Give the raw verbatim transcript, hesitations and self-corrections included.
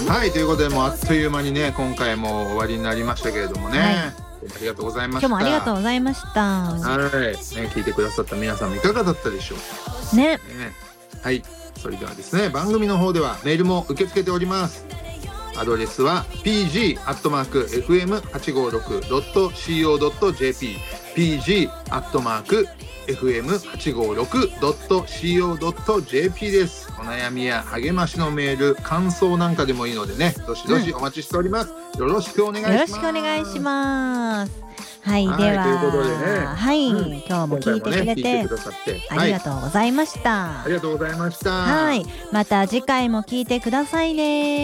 はい、ということでもうあっという間にね今回も終わりになりましたけれどもね、はい、ありがとうございました。 今日もありがとうございました。 はい、ね、聞いてくださった皆さんもいかがだったでしょうかね, ね。はい、それではですね、番組の方ではメールも受け付けております。アドレスは ピージー アットマーク エフエムはちごろく ドット シーオー ドット ジェーピー ピージー アットマーク エフエムはちごろく ドット シーオー ドット ジェーピー です。お悩みや励ましのメール、感想なんかでもいいのでね、どしどしお待ちしております、うん、よろしくお願いします。 よろしくお願いします。はい、はい、ではということでね、 はい、うん、今日も聞いてくれて、ね、ありがとうございました、 はい、ありがとうございました。 はい、また次回も聞いてくださいね。